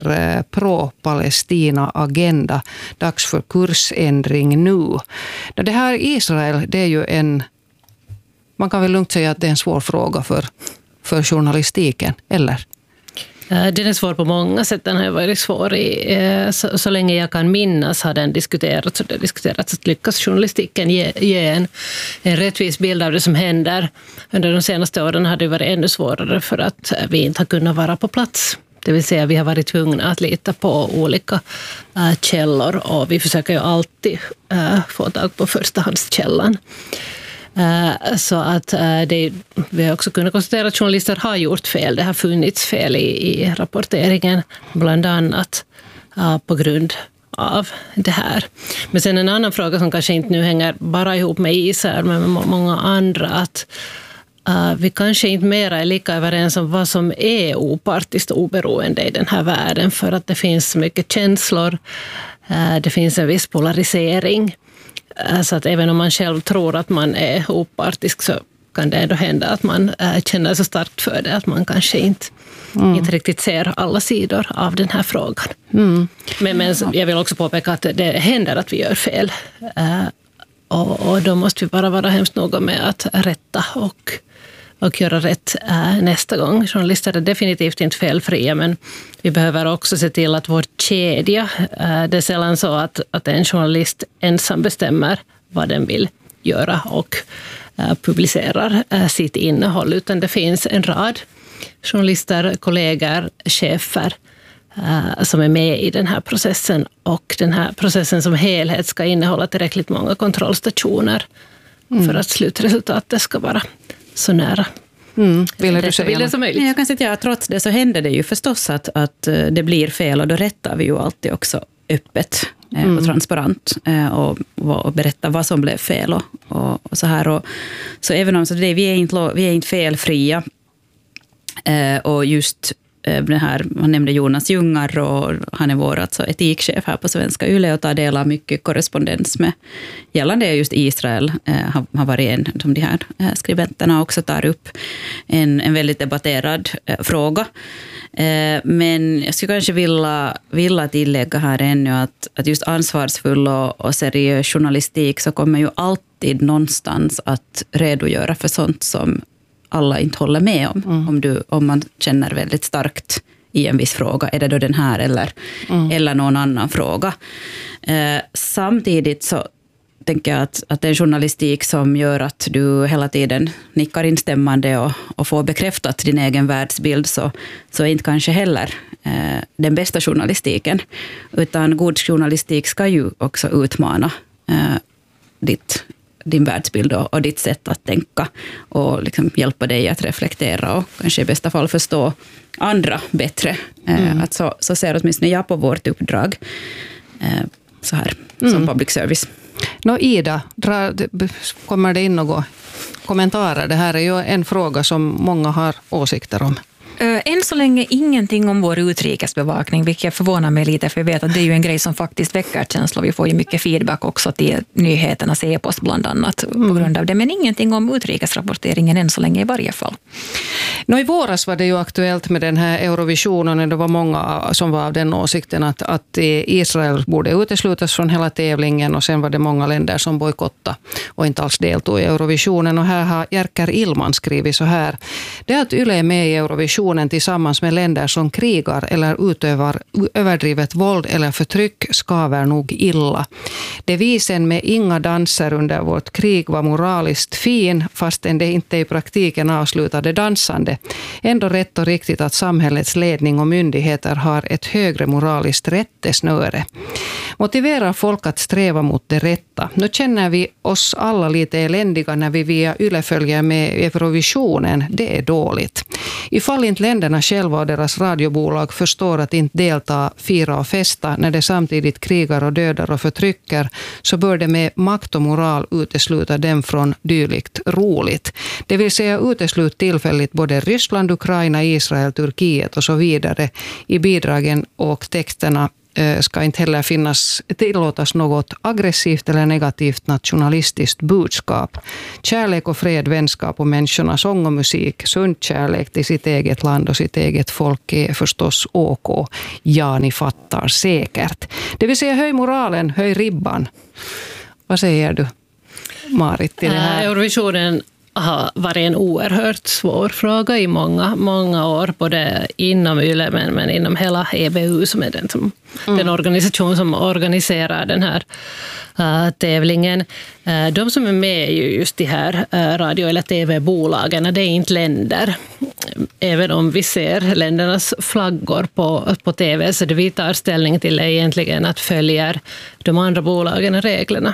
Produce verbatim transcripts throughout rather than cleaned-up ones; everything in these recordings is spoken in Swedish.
pro-Palestina-agenda. Dags för kursändring nu. Det här Israel, det är ju en, man kan väl lugnt säga att det är en svår fråga för, för journalistiken, eller? Den är svår på många sätt. Den har varit svår i, så, så länge jag kan minnas har den diskuterats och det diskuterats att lyckas journalistiken ge, ge en, en rättvis bild av det som händer. Under de senaste åren har det varit ännu svårare för att vi inte har kunnat vara på plats. Det vill säga vi har varit tvungna att lita på olika äh, källor och vi försöker ju alltid äh, få tag på förstahandskällan. Uh, så att uh, det, vi har också kunnat konstatera att journalister har gjort fel. Det har funnits fel i, i rapporteringen, bland annat uh, på grund av det här. Men sen en annan fråga som kanske inte nu hänger bara ihop med Israel, men med många andra, att uh, vi kanske inte mera är lika överens om vad som är opartiskt och oberoende i den här världen, för att det finns så mycket känslor, uh, det finns en viss polarisering. Så att även om man själv tror att man är opartisk så kan det ändå hända att man äh, känner så starkt för det att man kanske inte, mm. inte riktigt ser alla sidor av den här frågan. Mm. Men, men jag vill också påpeka att det händer att vi gör fel. Äh, och, och då måste vi bara vara hemskt noga med att rätta och, och göra rätt äh, nästa gång. Journalister är definitivt inte felfria, men vi behöver också se till att vår kedja, äh, det är sällan så att, att en journalist ensam bestämmer vad den vill göra och äh, publicerar äh, sitt innehåll, utan det finns en rad journalister, kollegor, chefer äh, som är med i den här processen, och den här processen som helhet ska innehålla tillräckligt många kontrollstationer mm. för att slutresultatet ska vara så nära. Mm. Vill du säga det som möjligt? Jag kan säga att trots det så händer det ju förstås att, att det blir fel, och då rättar vi ju alltid också öppet mm. och transparent och, och berättar vad som blev fel och, och, och så här. Och, så även om så det, vi, är inte, vi är inte felfria, och just den här, man nämnde Jonas Jungar, och han är vår alltså etikchef här på Svenska Yle och tar del av mycket korrespondens med gällande just Israel. Eh, har, har varit en som de här eh, skribenterna också tar upp en, en väldigt debatterad eh, fråga. Eh, men jag skulle kanske vilja, vilja tillägga här ännu att, att just ansvarsfull och, och seriös journalistik så kommer ju alltid någonstans att redogöra för sånt som alla inte håller med om. Mm. Om, du, om man känner väldigt starkt i en viss fråga. Är det då den här eller, mm. eller någon annan fråga? Eh, samtidigt så tänker jag att, att det är en journalistik som gör att du hela tiden nickar instämmande och, och får bekräftat din egen världsbild, så, så är inte kanske heller eh, den bästa journalistiken. Utan god journalistik ska ju också utmana eh, ditt din världsbild och, och ditt sätt att tänka, och liksom hjälpa dig att reflektera och kanske i bästa fall förstå andra bättre. Mm. Eh, att så, så ser åtminstone jag på vårt uppdrag eh, så här, mm. som public service. Nå, Ida, dra, kommer det in några kommentarer? Det här är ju en fråga som många har åsikter om. Än så länge ingenting om vår utrikesbevakning, vilket förvånar mig lite, för jag vet att det är ju en grej som faktiskt väcker känslor. Vi får ju mycket feedback också till nyheternas e-post bland annat mm. på grund av det, men ingenting om utrikesrapporteringen än så länge i varje fall. Nå, i våras var det ju aktuellt med den här Eurovisionen, och det var många som var av den åsikten att, att Israel borde uteslutas från hela tävlingen, och sen var det många länder som bojkottade och inte alls deltog i Eurovisionen. Och här har Jerker Illman skrivit så här: det är att Yle är med i Eurovisionen tillsammans med länder som krigar eller utövar överdrivet våld eller förtryck skaver nog illa. Devisen med inga danser under vårt krig var moraliskt fin, fastän det inte i praktiken avslutade dansande. Ändå rätt och riktigt att samhällets ledning och myndigheter har ett högre moraliskt rättesnöre. Motiverar folk att sträva mot det rätta. Nu känner vi oss alla lite eländiga när vi via Yle följer med Eurovisionen. Det är dåligt. Ifall inte länderna själva och deras radiobolag förstår att inte delta, fira och festa när det samtidigt krigar och dödar och förtrycker, så bör det med makt och moral utesluta dem från dylikt roligt. Det vill säga uteslut tillfälligt både Ryssland, Ukraina, Israel, Turkiet och så vidare i bidragen och texterna ska inte heller finnas, tillåtas något aggressivt eller negativt nationalistiskt budskap. Kärlek och fred, vänskap och människorna, sång och musik, sund kärlek till sitt eget land och sitt eget folk är förstås OK. Ja, ni fattar säkert. Det vill säga höj moralen, höj ribban. Vad säger du, Marit, till det här? Eurovisionen har varit en oerhört svår fråga i många, många år, både inom YLE men, men inom hela E B U som är den, som, mm. den organisation som organiserar den här uh, tävlingen. Uh, de som är med är ju just de här uh, radio- eller tv-bolagen, det är inte länder. Även om vi ser ländernas flaggor på, på tv, så det vi tar ställning till är egentligen att följa de andra bolagen och reglerna.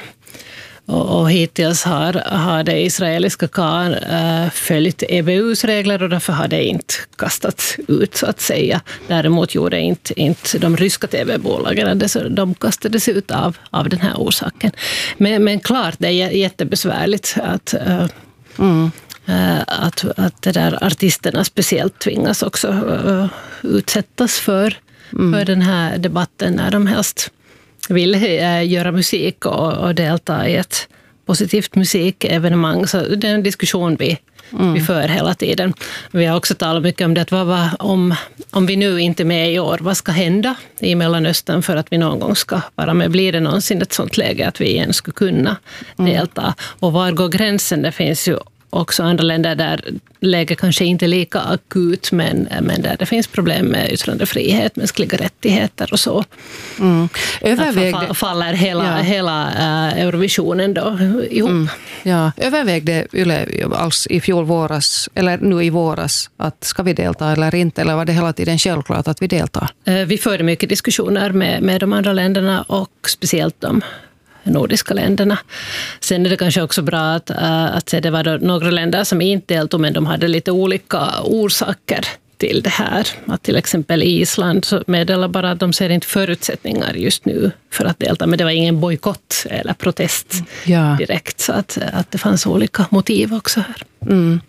Och, och hittills har, har det israeliska K A N äh, följt E B U:s regler och därför har det inte kastats ut så att säga. Däremot gjorde inte, inte de ryska tv-bolagen det, så de kastades ut av, av den här orsaken. Men, men klart, det är jättebesvärligt att, äh, mm. äh, att, att det där artisterna speciellt tvingas också äh, utsättas för, mm. för den här debatten när de helst vill äh, göra musik och, och delta i ett positivt musikevenemang. Så det är en diskussion vi, mm. vi för hela tiden. Vi har också talat mycket om det, att vad, vad, om, om vi nu inte är med i år, vad ska hända i Mellanöstern för att vi någon gång ska vara med? Blir det någonsin ett sånt läge att vi igen ska kunna mm. delta? Och var går gränsen? Det finns ju också andra länder där läget kanske inte är lika akut, men, men där det finns problem med yttrandefrihet, mänskliga rättigheter och så. Mm. Övervägde... faller hela, ja. hela uh, Eurovisionen då ihop. Mm. Ja. Övervägde Yle alls i fjol våras, eller nu i våras, att ska vi delta eller inte, eller var det hela tiden självklart att vi deltar? Uh, vi förde mycket diskussioner med, med de andra länderna och speciellt de nordiska länderna. Sen är det kanske också bra att, att det var då några länder som inte deltog, men de hade lite olika orsaker till det här. Att till exempel Island meddelar bara att de ser inte förutsättningar just nu för att delta, men det var ingen bojkott eller protest ja. direkt, så att, att det fanns olika motiv också här. Mm.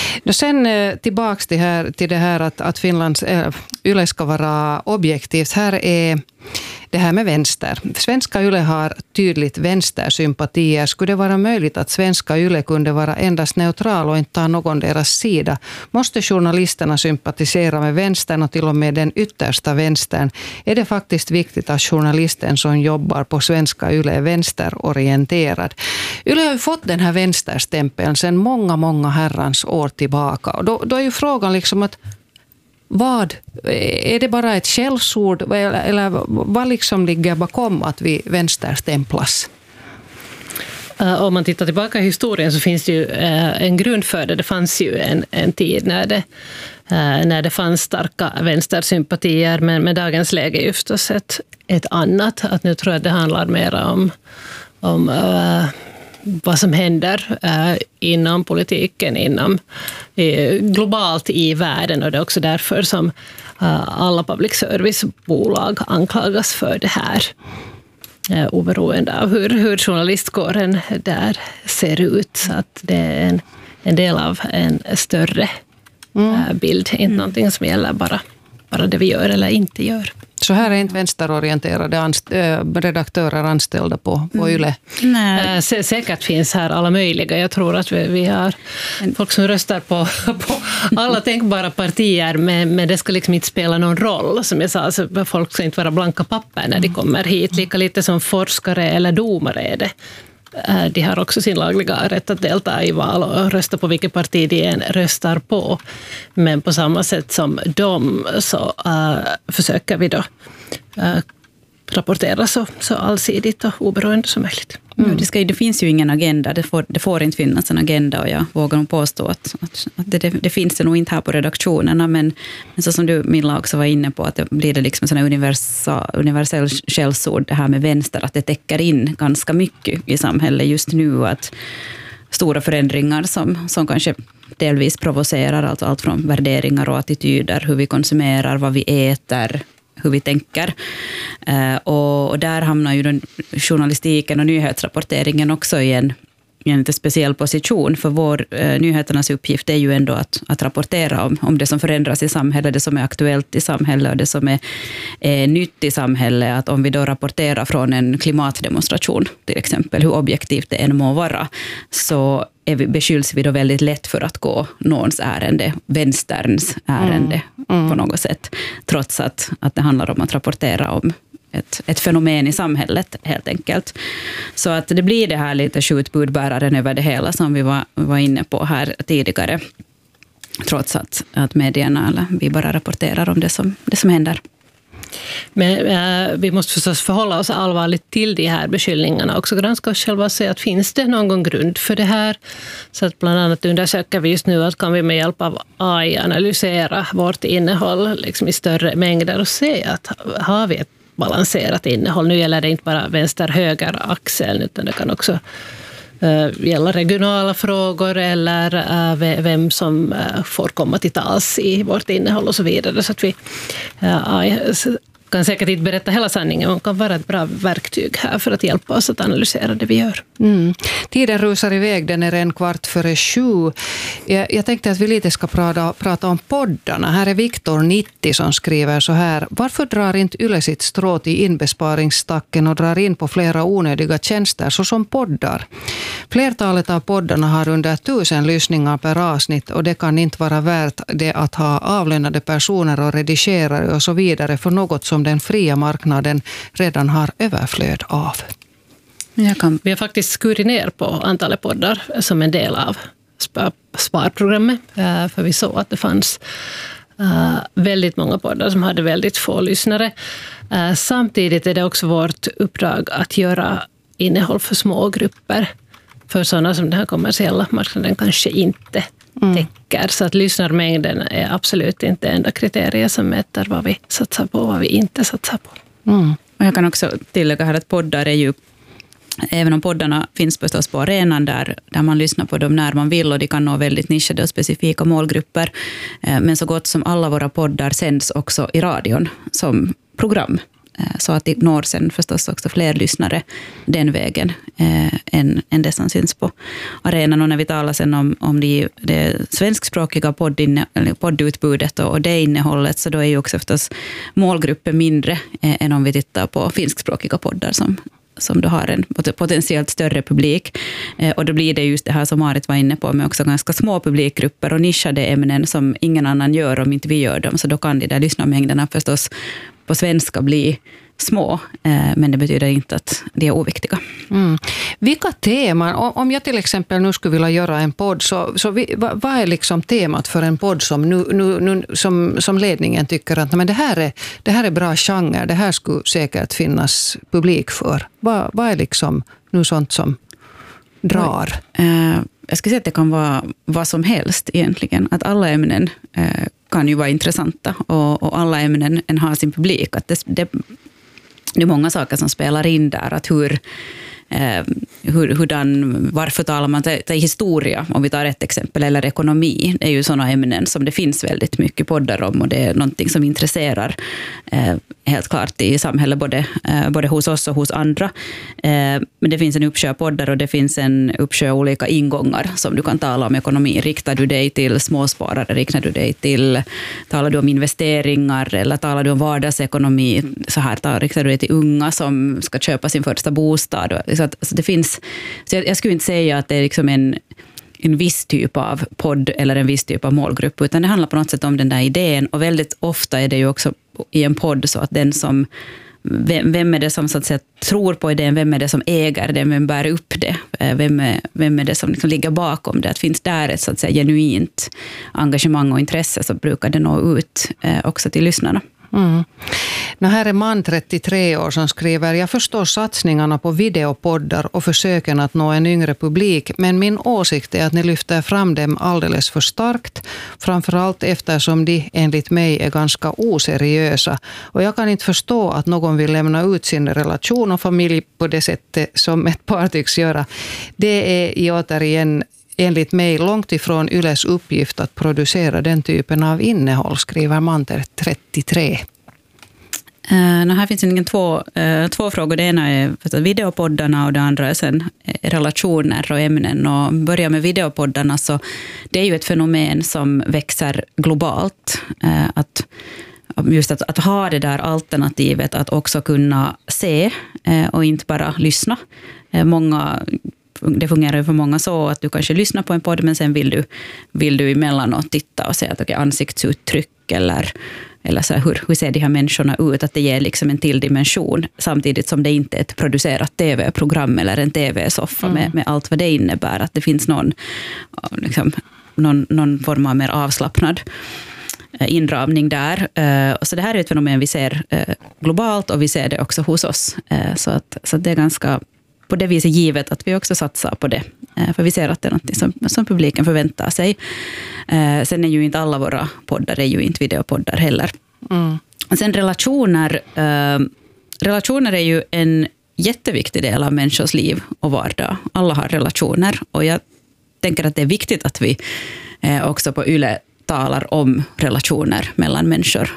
Sen tillbaks till, här, till det här att, att Finlands äh, Yle ska vara objektivt. Här är det här med vänster. Svenska Yle har tydligt vänstersympatier. Skulle det vara möjligt att svenska Yle kunde vara endast neutral och inte ta någon deras sida? Måste journalisterna sympatisera med vänstern och till och med den yttersta vänstern? Är det faktiskt viktigt att journalisten som jobbar på svenska Yle är vänsterorienterad? Yle har ju fått den här vänsterstämpeln sedan många, många herrans år tillbaka. Och då, då är ju frågan liksom att vad? Är det bara ett skällsord eller, eller vad liksom ligger bakom att vi vänsterstämplas? Uh, om man tittar tillbaka i historien så finns det ju uh, en grund för det. Det fanns ju en, en tid när det, uh, när det fanns starka vänstersympatier, men med dagens läge är ju förstås ett, ett annat. Att nu tror jag att det handlar mer om, om uh, vad som händer uh, inom politiken, inom, uh, globalt i världen, och det är också därför som uh, alla public service-bolag anklagas för det här. Uh, oberoende av hur, hur journalistkåren där ser ut. Så att det är en, en del av en större mm. uh, bild, inte mm. någonting som gäller bara, bara det vi gör eller inte gör. Så här är inte vänsterorienterade anst- redaktörer anställda på, på Yle? Nej. Äh, säkert finns här alla möjliga. Jag tror att vi, vi har folk som röstar på, på alla tänkbara partier, men, men det ska liksom inte spela någon roll. Som jag sa, alltså, folk ska inte vara blanka papper när de kommer hit. Lika lite som forskare eller domare är det. De har också sin lagliga rätt att delta i val och rösta på vilket parti de än röstar på. Men på samma sätt som de så uh, försöker vi då uh, rapportera så, så allsidigt och oberoende som möjligt. Mm. Det, ska, det finns ju ingen agenda, det får, det får inte finnas en agenda, och jag vågar nog påstå att, att, att det, det finns det nog inte här på redaktionerna, men, men så som du, Milla, också var inne på, att det blir det liksom en universal, universell källsord, det här med vänster, att det täcker in ganska mycket i samhället just nu, att stora förändringar som, som kanske delvis provocerar, alltså allt från värderingar och attityder, hur vi konsumerar, vad vi äter, hur vi tänker. Eh, och, och där hamnar ju den journalistiken och nyhetsrapporteringen också i en, en lite speciell position, för vår eh, nyheternas uppgift är ju ändå att, att rapportera om, om det som förändras i samhället, det som är aktuellt i samhället och det som är eh, nytt i samhället. Att om vi då rapporterar från en klimatdemonstration till exempel, hur objektivt det än må vara, så är vi, beskylls vi då väldigt lätt för att gå någons ärende, vänsterns ärende mm. Mm. på något sätt, trots att, att det handlar om att rapportera om Ett, ett fenomen i samhället helt enkelt. Så att det blir det här lite skjutbudbäraren över det hela som vi var, var inne på här tidigare. Trots att, att medierna, eller vi bara rapporterar om det som, det som händer. Men äh, vi måste förstås förhålla oss allvarligt till de här beskyllningarna. Också granska oss själva och se att finns det någon grund för det här. Så att bland annat undersöker vi just nu att kan vi med hjälp av A I analysera vårt innehåll liksom i större mängder och se att har vi ett balanserat innehåll. Nu gäller det inte bara vänster-höger axeln, utan det kan också uh, gälla regionala frågor eller uh, vem som uh, får komma till tals i vårt innehåll och så vidare. Så att vi uh, kan säkert inte berätta hela sanningen, men kan vara ett bra verktyg här för att hjälpa oss att analysera det vi gör. Mm. Tiden rusar iväg, den är en kvart före sju. Jag, jag tänkte att vi lite ska prata, prata om poddarna. Här är Viktor nittio som skriver så här: varför drar inte Yle sitt strå till inbesparingsstacken och drar in på flera onödiga tjänster såsom poddar? Flertalet av poddarna har under tusen lyssningar per avsnitt och det kan inte vara värt det att ha avlönade personer och redigerare och så vidare för något som den fria marknaden redan har överflöd av. Jag kan. Vi har faktiskt skurit ner på antalet poddar som en del av sparprogrammet, för vi såg att det fanns väldigt många poddar som hade väldigt få lyssnare. Samtidigt är det också vårt uppdrag att göra innehåll för små grupper, för sådana som den här kommersiella marknaden kanske inte Mm. täcker. Så att lyssnarmängden är absolut inte enda kriteriet som mäter vad vi satsar på och vad vi inte satsar på. Mm. Och jag kan också tillägga här att poddar är ju, även om poddarna finns förstås på arenan där, där man lyssnar på dem när man vill och de kan nå väldigt nischade och specifika målgrupper. Men så gott som alla våra poddar sänds också i radion som program. Så att det når sen förstås också fler lyssnare den vägen eh, än, än det som syns på arenan. Och när vi talar sen om, om det, det svenskspråkiga poddinne, eller poddutbudet och, och det innehållet, så då är ju också förstås målgruppen mindre eh, än om vi tittar på finskspråkiga poddar som, som då har en potentiellt större publik. Eh, och då blir det just det här som Marit var inne på, med också ganska små publikgrupper och nischade ämnen som ingen annan gör om inte vi gör dem. Så då kan de där lyssnarmängderna förstås på svenska bli små, men det betyder inte att de är oviktiga. Mm. Vilka teman, om jag till exempel nu skulle vilja göra en podd, så, så vi, vad, vad är liksom temat för en podd som, nu, nu, nu, som, som ledningen tycker att men det, här är, det här är bra genre, det här skulle säkert finnas publik för? Vad, vad är liksom nu sånt som drar? Uh, jag skulle säga att det kan vara vad som helst egentligen, att alla ämnen uh, kan ju vara intressanta och, och alla ämnen har sin publik. Att det, det, det är många saker som spelar in där. Att hur, eh, hur, hurdan, varför talar man till, till historia, om vi tar ett exempel, eller ekonomi. Det är ju sådana ämnen som det finns väldigt mycket poddar om och det är någonting som intresserar eh, helt klart i samhället, både, eh, både hos oss och hos andra. Eh, men det finns en uppsjö poddar och det finns en uppsjö olika ingångar som du kan tala om ekonomi. Riktar du dig till småsparare, riktar du dig till, talar du om investeringar eller talar du om vardagsekonomi, så här tar, riktar du dig till unga som ska köpa sin första bostad. Så, att, så det finns, så jag, jag skulle inte säga att det är liksom en en viss typ av podd eller en viss typ av målgrupp, utan det handlar på något sätt om den där idén, och väldigt ofta är det ju också i en podd så att den som, vem, vem är det som så att säga tror på idén, vem är det som äger den, vem bär upp det, vem är, vem är det som liksom ligger bakom det, att finns där ett så att säga genuint engagemang och intresse, så brukar det nå ut eh, också till lyssnarna. Mm. Nu här är man trettiotre år som skriver: jag förstår satsningarna på videopoddar och försöken att nå en yngre publik, men min åsikt är att ni lyfter fram dem alldeles för starkt, framförallt eftersom de enligt mig är ganska oseriösa, och jag kan inte förstå att någon vill lämna ut sin relation och familj på det sättet som ett par tycks göra. Det är återigen enligt mig långt ifrån Yles uppgift att producera den typen av innehåll, skriver man trettiotre. Uh, här finns det två, uh, två frågor. Det ena är videopoddarna och det andra är sen relationer och ämnen. Och börja med videopoddarna, så det är ju ett fenomen som växer globalt. Uh, att Just att, att ha det där alternativet att också kunna se uh, och inte bara lyssna. Uh, många... Det fungerar för många så att du kanske lyssnar på en podd, men sen vill du, vill du emellanåt titta och se att okay, ansiktsuttryck eller, eller så här, hur, hur ser de här människorna ut, att det ger liksom en till dimension, samtidigt som det inte är ett producerat tv-program eller en tv-soffa mm. med, med allt vad det innebär, att det finns någon, liksom, någon, någon form av mer avslappnad inramning där. Så det här är ett fenomen vi ser globalt och vi ser det också hos oss. Så att, så att det är ganska på det viset givet att vi också satsar på det. För vi ser att det är något som, som publiken förväntar sig. Sen är ju inte alla våra poddar, är ju inte videopoddar heller. Mm. Sen relationer. Relationer är ju en jätteviktig del av människors liv och vardag. Alla har relationer. Och jag tänker att det är viktigt att vi också på Yle talar om relationer mellan människor.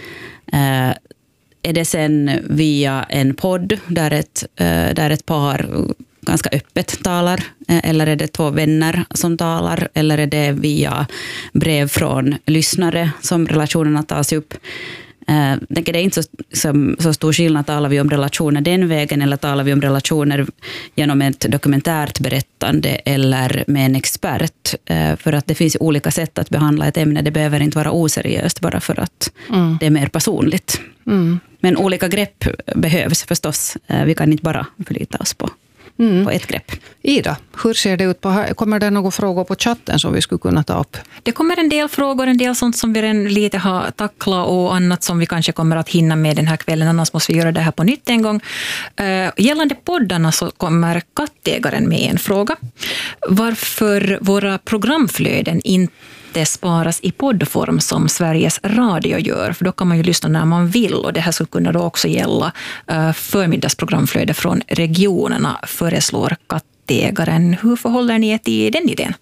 Är det sen via en podd där ett, där ett par ganska öppet talar, eller är det två vänner som talar, eller är det via brev från lyssnare som relationerna tas upp? Jag tänker det är inte så, så, så stor skillnad, talar vi om relationer den vägen eller talar vi om relationer genom ett dokumentärt berättande eller med en expert, för att det finns olika sätt att behandla ett ämne. Det behöver inte vara oseriöst bara för att mm. det är mer personligt. Mm. Men olika grepp behövs förstås. Vi kan inte bara förlita oss på, mm. på ett grepp. Ida, hur ser det ut? På, kommer det några frågor på chatten som vi skulle kunna ta upp? Det kommer en del frågor, en del sånt som vi redan lite har tacklat och annat som vi kanske kommer att hinna med den här kvällen. Annars måste vi göra det här på nytt en gång. Uh, gällande poddarna så kommer kattägaren med en fråga. Varför våra programflöden inte det sparas i poddform som Sveriges Radio gör, för då kan man ju lyssna när man vill, och det här skulle kunna då också gälla uh, förmiddagsprogramflöde från regionerna, föreslår kattägaren. Hur förhåller ni er till den idén?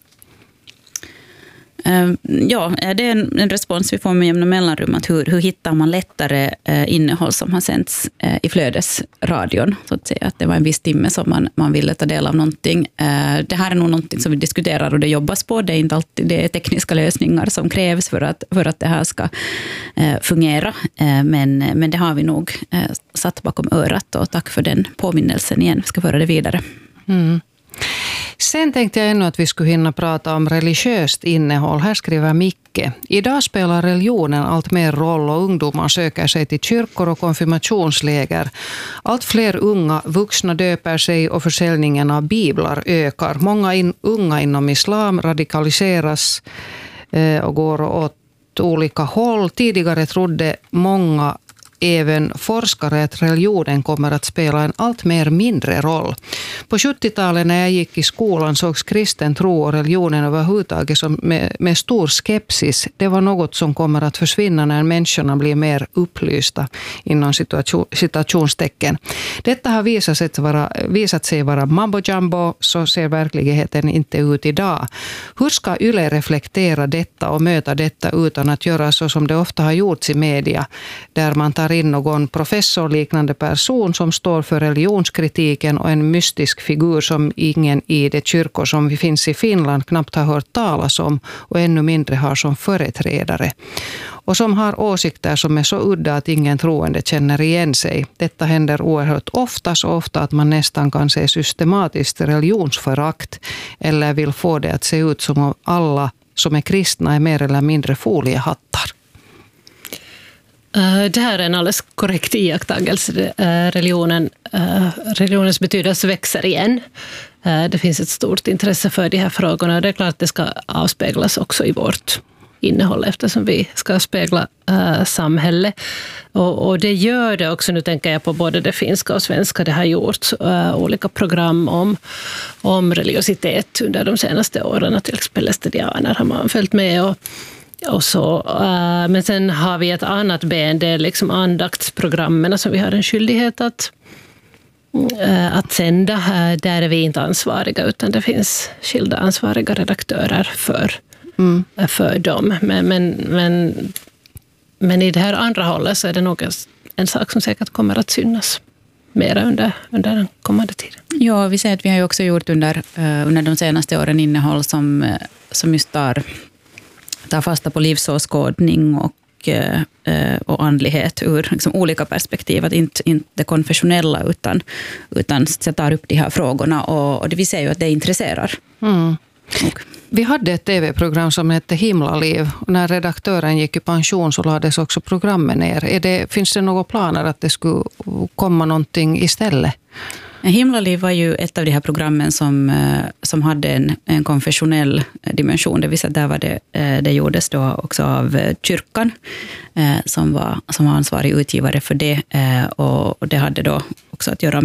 Uh, ja, det är en, en respons vi får med jämna mellanrum, att hur, hur hittar man lättare uh, innehåll som har sänds uh, i flödesradion, så att säga, att det var en viss timme som man, man ville ta del av någonting. Uh, det här är nog någonting som vi diskuterar och det jobbas på. Det är inte alltid det är tekniska lösningar som krävs för att, för att det här ska uh, fungera, uh, men, men det har vi nog uh, satt bakom örat, och tack för den påminnelsen igen. Vi ska föra det vidare. Mm. Sen tänkte jag ännu att vi skulle hinna prata om religiöst innehåll. Här skriver Micke. Idag spelar religionen allt mer roll och ungdomar söker sig till kyrkor och konfirmationsläger. Allt fler unga vuxna döper sig och försäljningen av biblar ökar. Många in, unga inom islam radikaliseras eh, och går åt olika håll. Tidigare trodde många, även forskare, att religionen kommer att spela en allt mer mindre roll. På sjuttiotalet när jag gick i skolan sågs kristen tro och religionen överhuvudtaget som med, med stor skepsis. Det var något som kommer att försvinna när människorna blir mer upplysta inom situation, citationstecken. Detta har visat sig vara, visat sig vara mambo jumbo, så ser verkligheten inte ut idag. Hur ska Yle reflektera detta och möta detta utan att göra så som det ofta har gjorts i media, där man tar in någon professorliknande person som står för religionskritiken och en mystisk figur som ingen i de kyrkor som vi finns i Finland knappt har hört talas om och ännu mindre har som företrädare. Och som har åsikter som är så udda att ingen troende känner igen sig. Detta händer oerhört ofta, så ofta att man nästan kan se systematiskt religionsförakt eller vill få det att se ut som om alla som är kristna är mer eller mindre foliehattar. Det här är en alldeles korrekt iakttagelse. Religionen, religionens betydelse växer igen. Det finns ett stort intresse för de här frågorna. Det är klart att det ska avspeglas också i vårt innehåll, eftersom vi ska spegla äh, samhället. Och, och det gör det också, nu tänker jag på både det finska och svenska, det har gjorts äh, olika program om, om religiositet under de senaste åren. Till exempel estedianer har man följt med och Och så, äh, men sen har vi ett annat ben, det är liksom andaktsprogrammen som vi har en skyldighet att, äh, att sända. Äh, där är vi inte ansvariga, utan det finns skilda ansvariga redaktörer för, mm. äh, för dem. Men, men, men, men i det här andra hållet så är det nog en sak som säkert kommer att synas mera under, under den kommande tiden. Ja, vi ser att vi har ju också gjort under, under de senaste åren innehåll som, som just tar, tar fasta på livsåskådning och och andlighet ur liksom olika perspektiv, att inte, inte det konfessionella utan, utan tar upp de här frågorna och, och det vi ser ju att det intresserar. Mm. Vi hade ett tv-program som hette Himlaliv och när redaktören gick i pension så lades också programmet ner. Är det, finns det några planer att det skulle komma någonting istället? Himlaliv var ju ett av de här programmen som, som hade en, en konfessionell dimension. Det vill säga där var det, det gjordes då också av kyrkan som var, som var ansvarig utgivare för det. Och det hade då också att göra